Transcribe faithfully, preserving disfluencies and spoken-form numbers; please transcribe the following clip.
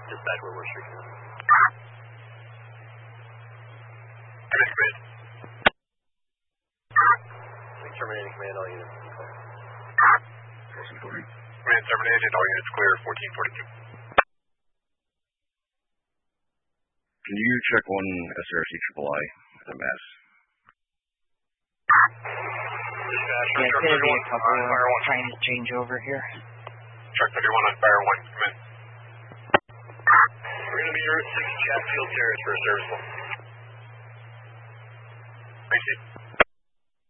Dispatch, we're restricted. Terminating command, all units. Command terminated, all units clear, fourteen forty-two. Can you check one S R C triple I at a mass? Dispatch, Yeah, truck it's gonna be thirty-one, a couple on fire one. trying to change over here. Truck thirty-one on fire one, come in. We're going to be Earth six Chatfield Terrace for a service call. I see.